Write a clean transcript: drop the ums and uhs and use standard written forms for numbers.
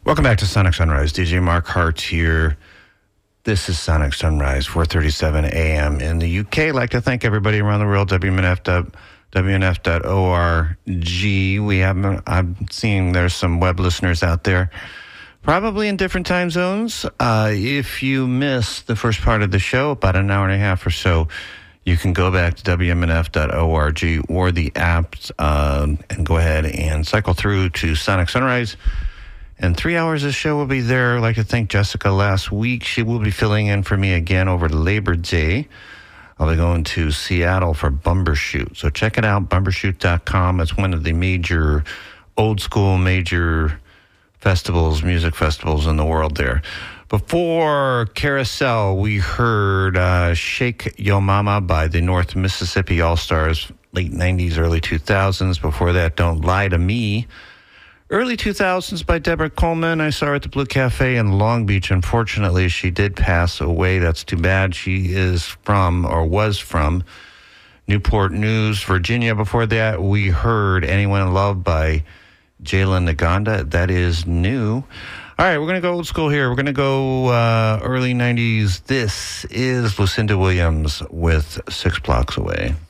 Welcome back to Sonic Sunrise. DJ Mark Hart here. This is Sonic Sunrise, 4:37 a.m. in the UK. I'd like to thank everybody around the world, WNF.org. I'm seeing there's some web listeners out there, probably in different time zones. If you missed the first part of the show, about an hour and a half or so, you can go back to WMNF.org or the app and go ahead and cycle through to Sonic Sunrise. And 3 hours of the show will be there. I'd like to thank Jessica last week. She will be filling in for me again over Labor Day. I'll be going to Seattle for Bumbershoot. So check it out, bumbershoot.com. It's one of the major, old school, major festivals, music festivals in the world there. Before Carousel, we heard Shake Yo Mama by the North Mississippi All-Stars, late 90s, early 2000s. Before that, Don't Lie to Me, early 2000s by Deborah Coleman. I saw her at the Blue Cafe in Long Beach. Unfortunately, she did pass away. That's too bad. She is from, or was from, Newport News, Virginia. Before that, we heard Anyone in Love by Jalen Naganda. That is new. All right, we're going to go old school here. We're going to go early 90s. This is Lucinda Williams with 6 Blocks Away.